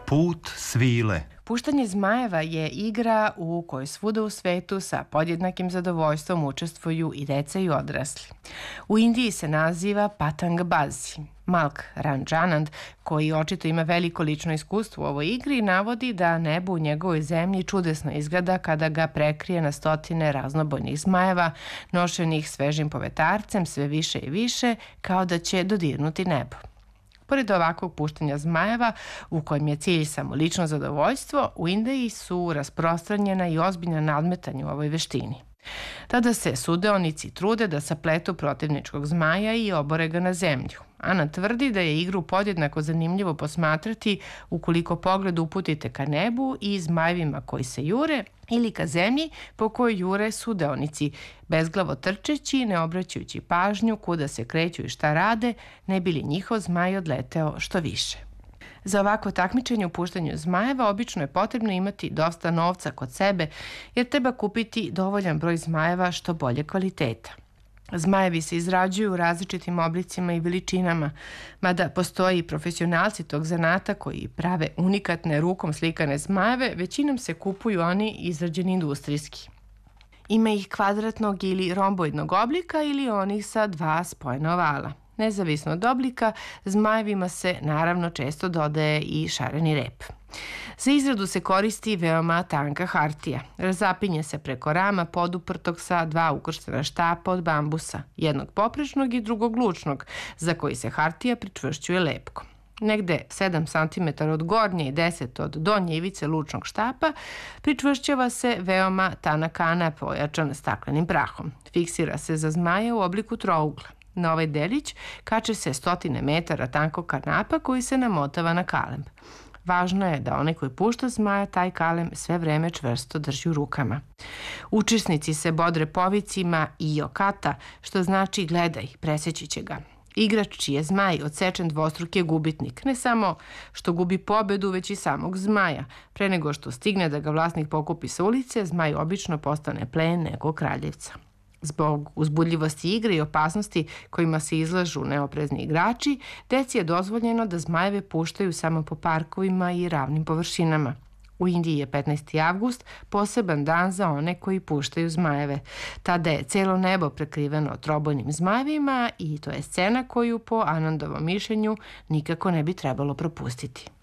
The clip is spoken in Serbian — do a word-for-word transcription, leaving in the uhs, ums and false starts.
Put svile. Puštanje zmajeva je igra u kojoj svuda u svetu sa podjednakim zadovoljstvom učestvuju i deca i odrasli. U Indiji se naziva Patang Bazi. Malk Ranjanand, koji očito ima veliko lično iskustvo u ovoj igri, navodi da nebo u njegovoj zemlji čudesno izgleda kada ga prekrije na stotine raznobojnih zmajeva, nošenih svežim povetarcem sve više i više, kao da će dodirnuti nebo. Pored ovakvog puštanja zmajeva, u kojem je cilj samo lično zadovoljstvo, u Indiji su rasprostranjena i ozbiljna nadmetanja u ovoj veštini. Tada se sudeonici trude da sapletu protivničkog zmaja i obore ga na zemlju. Ana tvrdi da je igru podjednako zanimljivo posmatrati ukoliko pogled uputite ka nebu i zmajevima koji se jure ili ka zemlji po kojoj jure sudeonici, bezglavo trčeći, ne obraćajući pažnju kuda se kreću i šta rade, ne bi li njihov zmaj odleteo što više. Za ovako takmičenje u puštanju zmajeva obično je potrebno imati dosta novca kod sebe, jer treba kupiti dovoljan broj zmajeva što bolje kvaliteta. Zmajevi se izrađuju u različitim oblicima i veličinama, mada postoji i profesionalci tog zanata koji prave unikatne rukom slikane zmajeve, većinom se kupuju oni izrađeni industrijski. Ima ih kvadratnog ili romboidnog oblika ili onih sa dva spojena ovala. Nezavisno od oblika, zmajevima se naravno često dodaje i šareni rep. Za izradu se koristi veoma tanka hartija. Razapinje se preko rama poduprtog sa dva ukrštena štapa od bambusa, jednog poprečnog i drugog lučnog, za koji se hartija pričvršćuje lepkom. Negde sedam santimetara od gornje i deset od donje ivice lučnog štapa pričvršćava se veoma tanak kanap ojačan staklenim prahom. Fiksira se za zmaja u obliku trougla. Na ovaj delić kače se stotine metara tankog kanapa koji se namotava na kalemb. Važno je da onaj koji pušta zmaja taj kalem sve vreme čvrsto drži u rukama. Učesnici se bodre povicima i okata, što znači gledaj, preseći će ga. Igrač čiji je zmaj odsečen dvostruk je gubitnik, ne samo što gubi pobedu, već i samog zmaja. Pre nego što stigne da ga vlasnik pokupi sa ulice, zmaj obično postane plen nekog kraljevca. Zbog uzbudljivosti igre i opasnosti kojima se izlažu neoprezni igrači, deci je dozvoljeno da zmajeve puštaju samo po parkovima i ravnim površinama. U Indiji je petnaesti avgust poseban dan za one koji puštaju zmajeve. Tada je celo nebo prekriveno trobojnim zmajevima i to je scena koju po Anandovom mišljenju nikako ne bi trebalo propustiti.